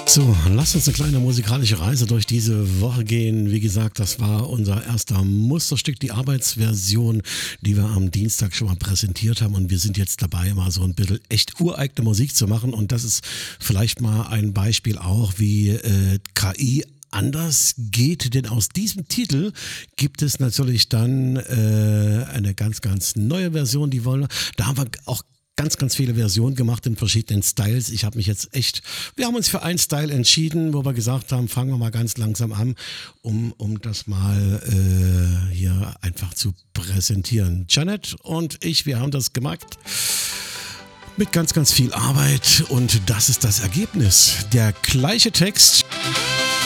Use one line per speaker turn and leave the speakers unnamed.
So, lass uns eine kleine musikalische Reise durch diese Woche gehen. Wie gesagt, das war unser erster Musterstück, die Arbeitsversion, die wir am Dienstag schon mal präsentiert haben. Und wir sind jetzt dabei, mal so ein bisschen echt ureigene Musik zu machen. Und das ist vielleicht mal ein Beispiel auch, wie KI anders geht, denn aus diesem Titel gibt es natürlich dann eine ganz, ganz neue Version, die wollen. Da haben wir auch ganz viele Versionen gemacht in verschiedenen Styles. Wir haben uns für einen Style entschieden, wo wir gesagt haben, fangen wir mal ganz langsam an, um das mal hier einfach zu präsentieren. Janet und ich, wir haben das gemacht. Mit ganz viel Arbeit und das ist das Ergebnis. Der gleiche Text,